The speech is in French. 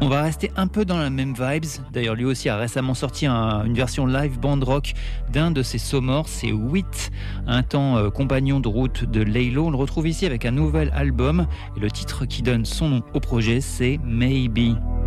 On va rester un peu dans la même vibes. D'ailleurs, lui aussi a récemment sorti une version live band rock d'un de ses sommors, c'est Wheat, un temps compagnon de route de Laylo. On le retrouve ici avec un nouvel album et le titre qui donne son nom au projet, c'est Maybe.